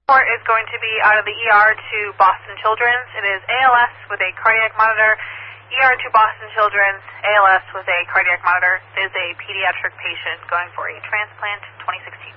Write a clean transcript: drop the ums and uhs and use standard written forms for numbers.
Report is going to be out of the ER to Boston Children's. It is ALS with a cardiac monitor. ER to Boston Children's, ALS with a cardiac monitor. It is a pediatric patient going for a transplant 2016.